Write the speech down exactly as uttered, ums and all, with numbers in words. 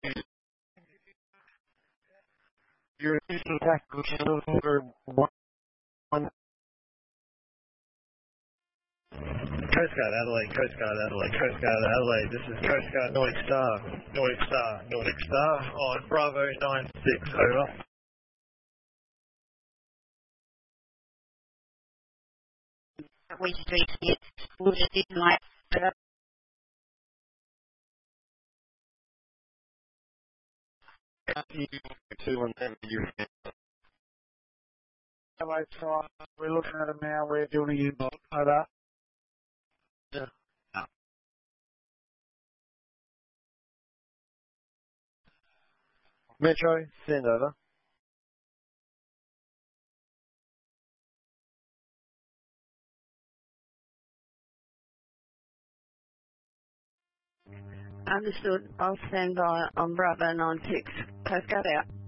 Your initial tackle for one. Coast Guard Adelaide, Coast Guard Adelaide, Coast Guard Adelaide. This is Coast Guard Nordic Star, Nordic Star, Nordic Star on Bravo nine six, over. We Street, yes, we didn't like that. Two and then you. Hello, so we're looking at them now. We're doing a U-boat. Over. Yeah. Metro, send over. Understood. I'll stand by on Bravo nine six. Coast Guard out.